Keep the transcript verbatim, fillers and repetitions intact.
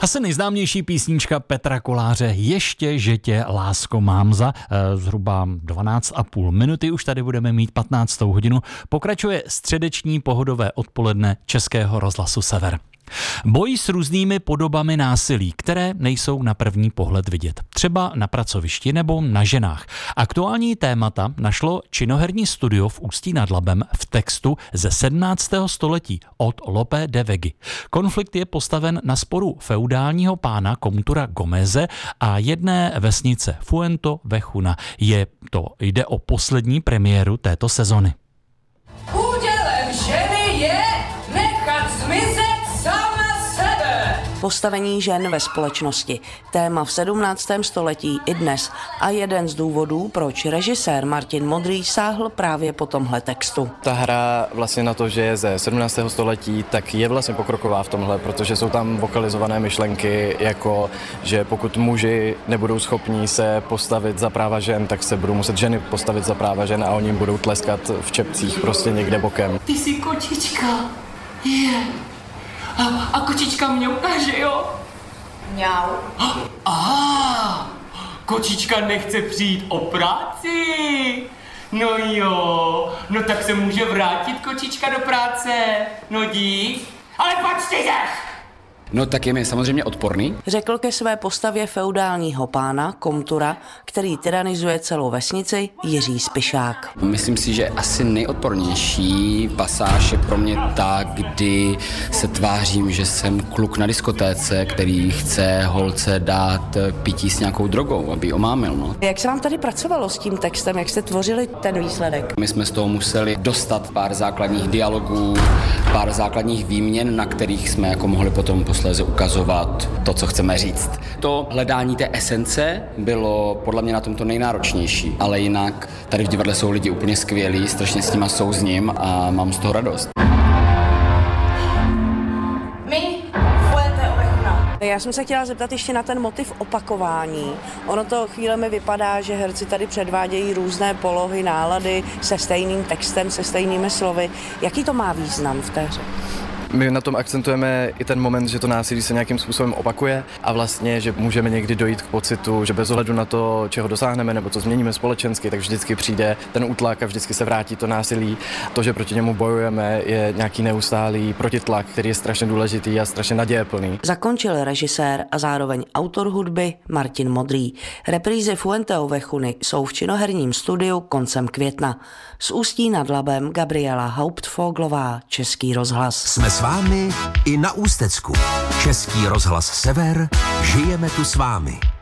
Asi nejznámější písnička Petra Koláře Ještě, že tě, lásko, mám za. Zhruba dvanáct a půl minuty, už tady budeme mít patnáctou hodinu. Pokračuje středeční pohodové odpoledne Českého rozhlasu Sever. Boj s různými podobami násilí, které nejsou na první pohled vidět. Třeba na pracovišti nebo na ženách. Aktuální témata našlo činoherní studio v Ústí nad Labem v textu ze sedmnáctého století od Lope de Vegy. Konflikt je postaven na sporu feudálního pána Komtura Gomeze a jedné vesnice Fuento Vechuna. Je to, jde o poslední premiéru této sezony. Údělem ženy je nechat zmizet sama sebe. Postavení žen ve společnosti. Téma v sedmnáctém století i dnes. A jeden z důvodů, proč režisér Martin Modrý sáhl právě po tomhle textu. Ta hra vlastně na to, že je ze sedmnáctého století, tak je vlastně pokroková v tomhle, protože jsou tam vokalizované myšlenky, jako že pokud muži nebudou schopní se postavit za práva žen, tak se budou muset ženy postavit za práva žen a oni jim budou tleskat v čepcích prostě někde bokem. Ty jsi kočička. Je. A, a kočička mě ukáže, jo? Mňau. A, kočička nechce přijít o práci. No jo, no tak se může vrátit kočička do práce. No dík. Ale počkej dech! No tak je mi samozřejmě odporný. Řekl ke své postavě feudálního pána Komtura, který tyranizuje celou vesnici, Jiří Spišák. Myslím si, že asi nejodpornější pasáž je pro mě ta, kdy se tvářím, že jsem kluk na diskotéce, který chce holce dát pití s nějakou drogou, aby ji omámil. No. Jak se vám tady pracovalo s tím textem, jak jste tvořili ten výsledek? My jsme z toho museli dostat pár základních dialogů, pár základních výměn, na kterých jsme jako mohli potom posléze ukazovat to, co chceme říct. To hledání té esence bylo podle mě na tomto nejnáročnější, ale jinak tady v divadle jsou lidi úplně skvělí, strašně s nima souzním a mám z toho radost. My, Fuente Ovechuna. Já jsem se chtěla zeptat ještě na ten motiv opakování. Ono to chvílemi vypadá, že herci tady předvádějí různé polohy, nálady se stejným textem, se stejnými slovy. Jaký to má význam v té hře? My na tom akcentujeme i ten moment, že to násilí se nějakým způsobem opakuje a vlastně, že můžeme někdy dojít k pocitu, že bez ohledu na to, čeho dosáhneme nebo co změníme společensky, tak vždycky přijde ten útlak a vždycky se vrátí to násilí. To, že proti němu bojujeme, je nějaký neustálý protitlak, který je strašně důležitý a strašně nadějeplný. Zakončil režisér a zároveň autor hudby Martin Modrý. Reprízy Fuente Ovechuny jsou v činoherním studiu koncem května. Z Ústí nad Labem Gabriela Hauptfoglová, Český rozhlas. Jsme s vámi i na Ústecku. Český rozhlas Sever, žijeme tu s vámi.